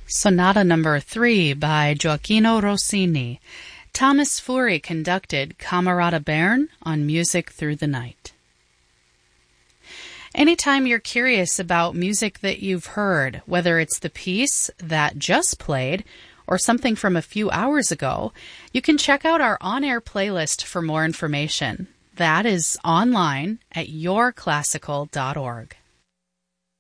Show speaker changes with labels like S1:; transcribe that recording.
S1: Sonata Number 3 by Gioacchino Rossini. Thomas Fury conducted Camerata Bern on Music Through the Night. Anytime you're curious about music that you've heard, whether it's the piece that just played or something from a few hours ago, you can check out our on-air playlist for more information. That is online at yourclassical.org.